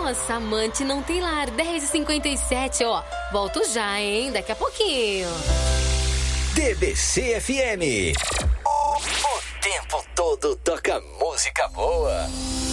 Nossa, amante não tem lar. 10h57, ó. Volto já, hein? Daqui a pouquinho. TBC FM. O tempo todo toca música boa.